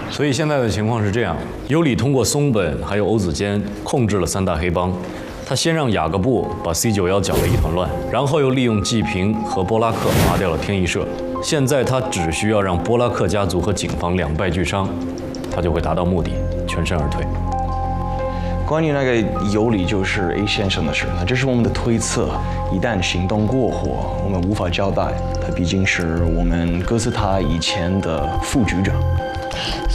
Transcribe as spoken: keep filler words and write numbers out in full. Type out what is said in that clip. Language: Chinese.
所以现在的情况是这样：尤里通过松本还有欧子坚控制了三大黑帮。他先让雅各布把 C 九幺搅得一团乱，然后又利用纪平和波拉克拔掉了天翼社。现在他只需要让波拉克家族和警方两败俱伤，他就会达到目的，全身而退。 关于那个尤里就是 A 先生的事，那这是我们的推测。一旦行动过火，我们无法交代。他毕竟是我们哥斯塔以前的副局长。